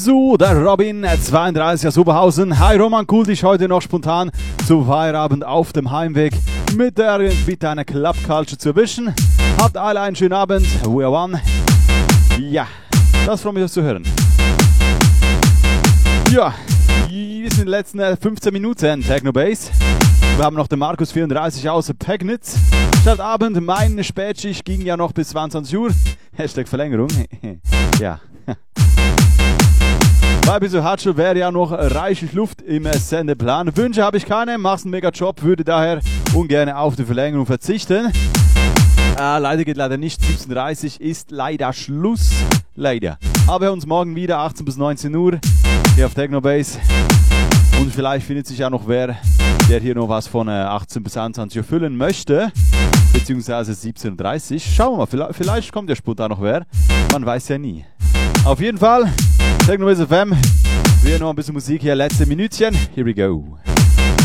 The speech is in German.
So, der Robin, 32 aus Oberhausen. Hi Roman, cool, dich heute noch spontan zum Feierabend auf dem Heimweg mit einer Club Culture zu erwischen. Habt alle einen schönen Abend. We are one. Ja, das freut mich, das zu hören. Ja, wir sind in den letzten 15 Minuten Techno Bass. Wir haben noch den Markus 34 aus Pegnitz. Statt Abend, meine Spätschicht ging ja noch bis 22 Uhr. Hashtag Verlängerung. Ja. Weil bis so hart schon wäre ja noch reichlich Luft im Sendeplan. Wünsche habe ich keine, machst einen mega Job, würde daher ungern auf die Verlängerung verzichten. Leider geht leider nicht, 17:30 ist leider Schluss. Leider. Aber wir uns morgen wieder 18 bis 19 Uhr hier auf Techno Bass. Und vielleicht findet sich ja noch wer, der hier noch was von 18 bis 21 Uhr füllen möchte. Beziehungsweise 17:30 Uhr. Schauen wir mal, vielleicht kommt ja spontan noch wer. Man weiß ja nie. Auf jeden Fall, Techno Bass FM. Wir noch ein bisschen Musik hier, letzte Minütchen. Here we go.